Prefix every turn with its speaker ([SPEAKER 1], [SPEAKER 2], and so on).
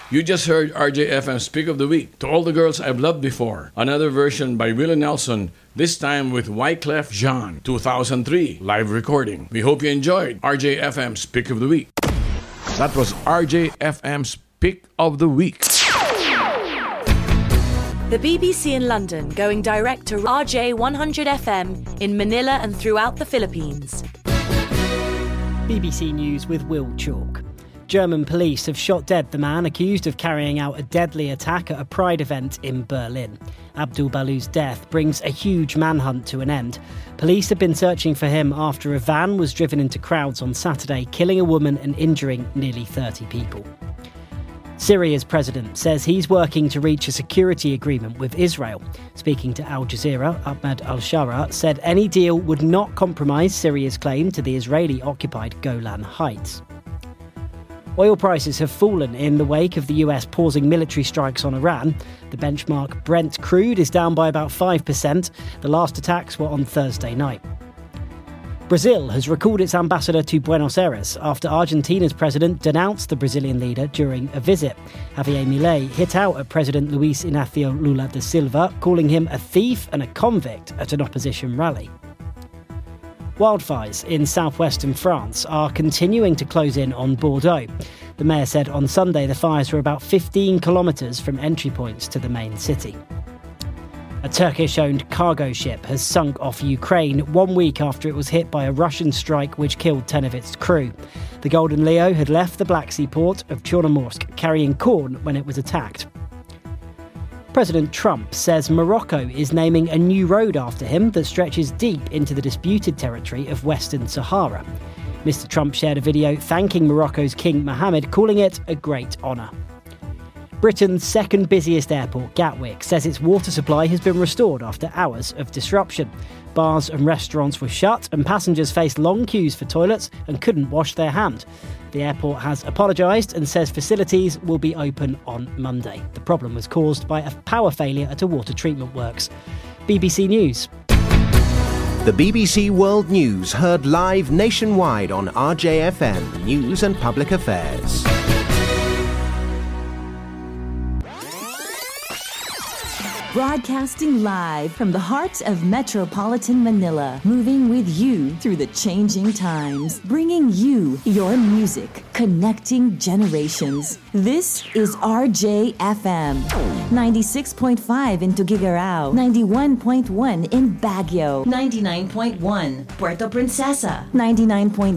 [SPEAKER 1] You just heard RJFM's Pick of the Week, To All the Girls I've Loved Before. Another version by Willie Nelson, this time with Wyclef Jean, 2003, live recording. We hope you enjoyed RJFM's Pick of the Week. That was RJFM's Pick of the Week.
[SPEAKER 2] The BBC in London going direct to RJ100FM in Manila and throughout the Philippines.
[SPEAKER 3] BBC News with Will Chalk. German police have shot dead the man accused of carrying out a deadly attack at a Pride event in Berlin. Abdul Balu's death brings a huge manhunt to an end. Police have been searching for him after a van was driven into crowds on Saturday, killing a woman and injuring nearly 30 people. Syria's president says he's working to reach a security agreement with Israel. Speaking to Al Jazeera, Ahmed al-Shara said any deal would not compromise Syria's claim to the Israeli-occupied Golan Heights. Oil prices have fallen in the wake of the US pausing military strikes on Iran. The benchmark Brent crude is down by about 5%. The last attacks were on Thursday night. Brazil has recalled its ambassador to Buenos Aires after Argentina's president denounced the Brazilian leader during a visit. Javier Milei hit out at President Luis Inácio Lula da Silva, calling him a thief and a convict at an opposition rally. Wildfires in southwestern France are continuing to close in on Bordeaux. The mayor said on Sunday the fires were about 15 kilometres from entry points to the main city. A Turkish-owned cargo ship has sunk off Ukraine 1 week after it was hit by a Russian strike which killed 10 of its crew. The Golden Leo had left the Black Sea port of Chornomorsk carrying corn when it was attacked. President Trump says Morocco is naming a new road after him that stretches deep into the disputed territory of Western Sahara. Mr. Trump shared a video thanking Morocco's King Mohammed, calling it a great honour. Britain's second busiest airport, Gatwick, says its water supply has been restored after hours of disruption. Bars and restaurants were shut and passengers faced long queues for toilets and couldn't wash their hands. The airport has apologised and says facilities will be open on Monday. The problem was caused by a power failure at a water treatment works. BBC News.
[SPEAKER 4] The BBC World News heard live nationwide on RJFM News and Public Affairs.
[SPEAKER 5] Broadcasting live from the heart of metropolitan Manila, moving with you through the changing times, bringing you your music, connecting generations. This is RJFM, 96.5 in Tuguegarao, 91.1 in Baguio, 99.1 Puerto Princesa, 99.9